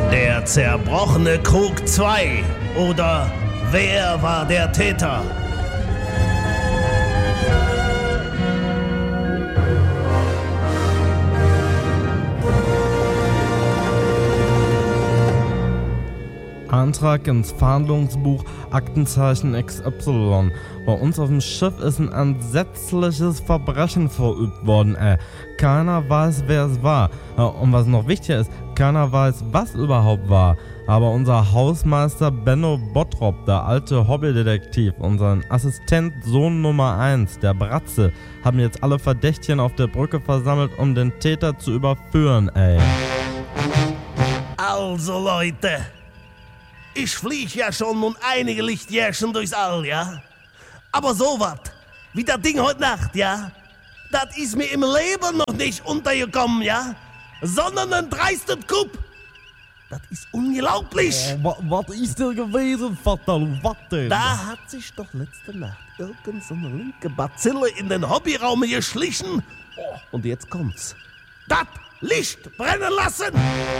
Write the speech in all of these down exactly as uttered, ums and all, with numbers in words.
Der zerbrochene Krug zwei oder wer war der Täter? Antrag ins Fahndungsbuch Aktenzeichen X Y. Bei uns auf dem Schiff ist ein entsetzliches Verbrechen verübt worden, ey. Keiner weiß, wer es war. Und was noch wichtiger ist, keiner weiß, was überhaupt war. Aber unser Hausmeister Benno Bottrop, der alte Hobbydetektiv, unseren Assistent Sohn Nummer eins, der Bratze, haben jetzt alle Verdächtigen auf der Brücke versammelt, um den Täter zu überführen, ey. Also Leute, ich flieg ja schon nun einige Lichtjährchen durchs All, ja? Aber sowas, wie das Ding heute Nacht, ja? Das ist mir im Leben noch nicht untergekommen, ja? Sondern ein dreistes Coup. Das ist unglaublich. Oh, was ist denn gewesen, Vater? Was denn? Da hat sich doch letzte Nacht irgend so eine linke Bazille in den Hobbyraum geschlichen. Oh, und jetzt kommt's. Das Licht brennen lassen.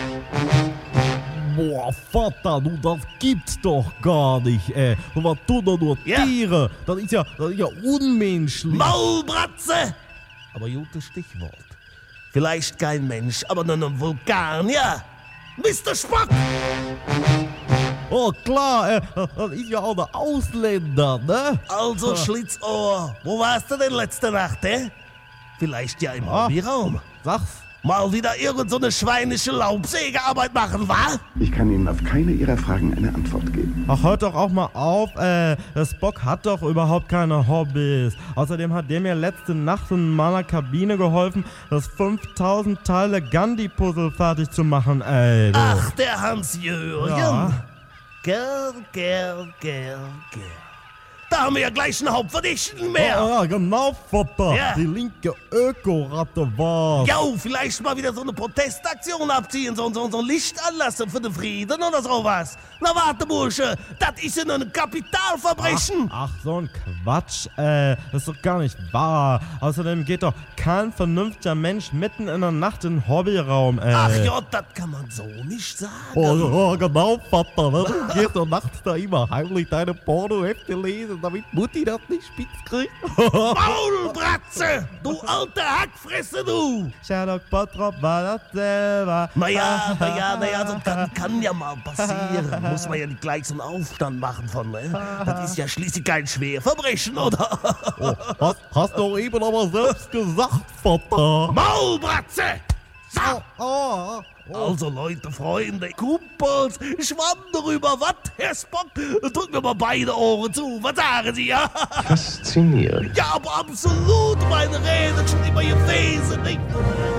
Boah, Vater, du, das gibt's doch gar nicht, ey. Und was tun da nur Ja. Tiere? Das ist ja, das ist ja unmenschlich. Maulbratze! Aber gutes Stichwort. Vielleicht kein Mensch, aber nur ein Vulkan, ja? Mister Spock! Oh, klar, ey, das ist ja auch ein Ausländer, ne? Also, Schlitzohr, wo warst du denn letzte Nacht, hä? Vielleicht ja im Ah. Hobbyraum. Sag's. Mal wieder irgend so eine schweinische Laubsägearbeit machen, wa? Ich kann Ihnen auf keine Ihrer Fragen eine Antwort geben. Ach, hört doch auch mal auf, ey. Der Spock hat doch überhaupt keine Hobbys. Außerdem hat der mir letzte Nacht in meiner Kabine geholfen, das fünftausend Teile Gandhi-Puzzle fertig zu machen, ey. Du. Ach, der Hans-Jürgen. Ja. Gerl, gerl, gerl, gerl. Da haben wir ja gleich einen Hauptverdächtigen mehr. Ja, ja, genau, Vater. Ja. Die linke Öko-Ratte war's. Jo, vielleicht mal wieder so eine Protestaktion abziehen, so, so, so ein Licht anlassen für den Frieden oder sowas. Na warte, Bursche, das ist ja nur ein Kapitalverbrechen. Ach, so ein Quatsch, äh, das ist doch gar nicht wahr. Außerdem geht doch kein vernünftiger Mensch mitten in der Nacht in den Hobbyraum, ey. Ach ja, das kann man so nicht sagen. Oh, oh, genau, Vater, ne? Du gehst doch nachts da immer heimlich deine Pornohefte lesen, damit Mutti das nicht spitz kriegt. Maulbratze, du alte Hackfresse, du. Sherlock Bottrop war das selber. Naja, naja, naja, so, das kann ja mal passieren. Muss man ja nicht gleich so einen Aufstand machen von, ne? Das ist ja schließlich kein Schwerverbrechen, oder? Oh, hast, hast doch eben aber selbst gesagt, Vater. Maulbratze! So, Oh, oh. also Leute, Freunde, Kumpels, schwamm darüber, was, Herr Spock? Drücken wir mal beide Ohren zu, was sagen Sie, ja? Faszinierend. Ja, aber absolut, meine Rede schon immer gewesen, nicht?